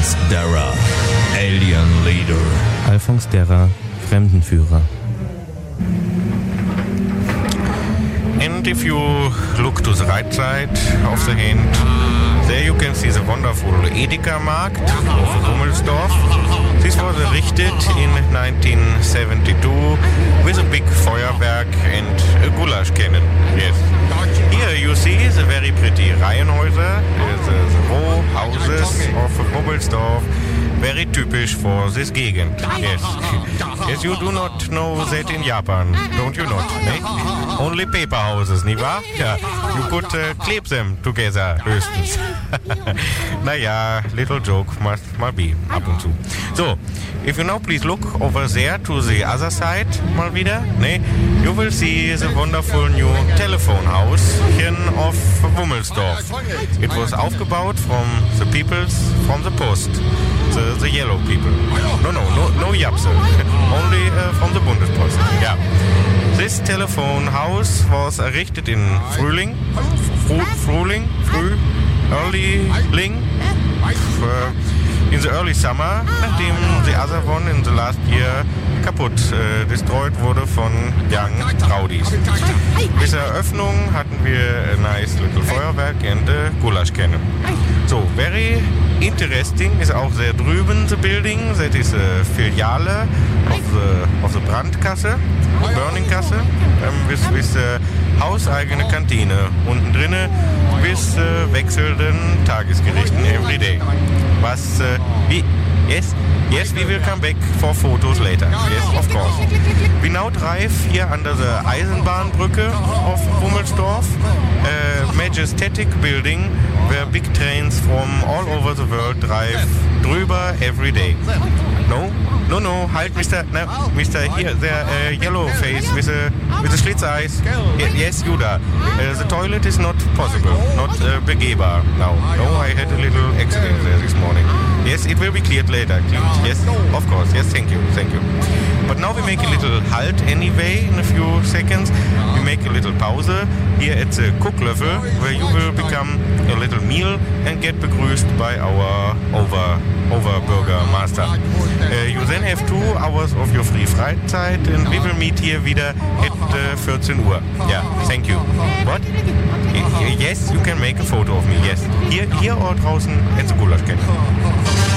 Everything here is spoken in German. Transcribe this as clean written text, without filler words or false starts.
Alphonse Darra, Alien Leader. Alphonse Darra, Fremdenführer. And if you look to the right side of the hand, there you can see the wonderful Edeka Markt of Wummelsdorf. This was erected in 1972 with a big Feuerwerk and a goulash cannon. Yes. Here you see the very pretty Reihenhäuser, the row houses of Wummelsdorf, very typisch for this Gegend. Yes. Yes, you do not know that in Japan, don't you not? Ne? Only paper houses, nicht wahr? Ja, you could clip them together, höchstens. Naja, little joke must mal be, ab und zu. So, if you now please look over there to the other side, mal wieder, ne? You will see the wonderful new telephone house here of Wummelsdorf. It was aufgebaut from the peoples from the post, the yellow people. No Japse, only from the Bundespost. Yeah. This telephone house was errichtet in Frühling, in the early summer, nachdem the other one in the last year kaputt destroyed wurde von Young Rowdies. Bis zur Eröffnung hatten wir a nice little Feuerwerk and a goulash cannon. So, very interesting is auch there drüben the building, that is a Filiale of the Brandkasse, Burningkasse, with hauseigene Kantine unten drinne, bis wechselnden Tagesgerichten every day. Was, Yes, we will come back for photos later. Yes, of course. We now drive here under the Eisenbahnbrücke of Wummelsdorf, a majestic building where big trains from all over the world drive drüber every day. No, halt, Mr. Here, the yellow face with the slits eyes. Yes, Judah. The toilet is not possible, not begehbar now. No, I had a little accident there this morning. Yes, it will be cleared later. Yes, of course. Yes, thank you. But now we make a little halt anyway in a few seconds. We make a little pause here at the Cooklöffel, where you will become a little meal and get begrüßt by our Oberbürgermeister. You then have 2 hours of your free Freizeit and we will meet here wieder at 14 Uhr. Yeah, thank you. What? Yes, you can make a photo of me, yes. Here or draußen at the Goulash Cannon.